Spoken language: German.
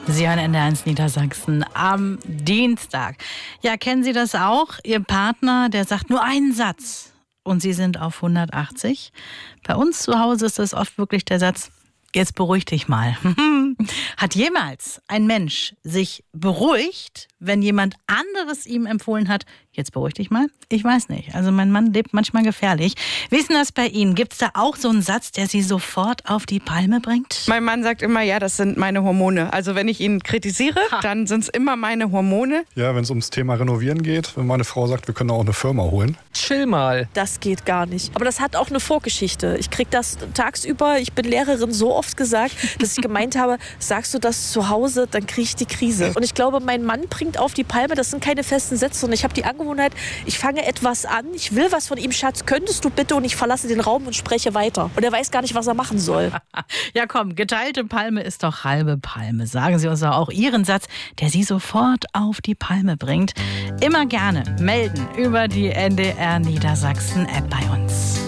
Sie hören NDR1 Niedersachsen am Dienstag. Ja, kennen Sie das auch? Ihr Partner, der sagt nur einen Satz und Sie sind auf 180. Bei uns zu Hause ist das oft wirklich der Satz: Jetzt beruhig dich mal. Hat jemals ein Mensch sich beruhigt, wenn jemand anderes ihm empfohlen hat, jetzt beruhig dich mal? Ich weiß nicht. Also mein Mann lebt manchmal gefährlich. Wie ist denn das bei Ihnen? Gibt es da auch so einen Satz, der Sie sofort auf die Palme bringt? Mein Mann sagt immer, ja, das sind meine Hormone. Also wenn ich ihn kritisiere, dann sind es immer meine Hormone. Ja, wenn es ums Thema Renovieren geht, wenn meine Frau sagt, wir können auch eine Firma holen. Chill mal. Das geht gar nicht. Aber das hat auch eine Vorgeschichte. Ich kriege das tagsüber, ich bin Lehrerin, so oft gesagt, dass ich gemeint habe, sagst du das zu Hause, dann kriege ich die Krise. Und ich glaube, mein Mann bringt auf die Palme, das sind keine festen Sätze. Und ich habe die Angewohnheit, ich fange etwas an, ich will was von ihm, Schatz, könntest du bitte? Und ich verlasse den Raum und spreche weiter. Und er weiß gar nicht, was er machen soll. Ja komm, geteilte Palme ist doch halbe Palme. Sagen Sie uns doch auch Ihren Satz, der Sie sofort auf die Palme bringt. Immer gerne melden über die NDR Niedersachsen App bei uns.